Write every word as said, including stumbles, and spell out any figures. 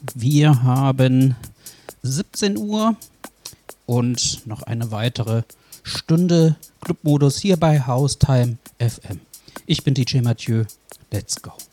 Wir haben siebzehn Uhr und noch eine weitere Stunde Clubmodus hier bei Haustime F M. Ich bin D J Mathieu. Let's go.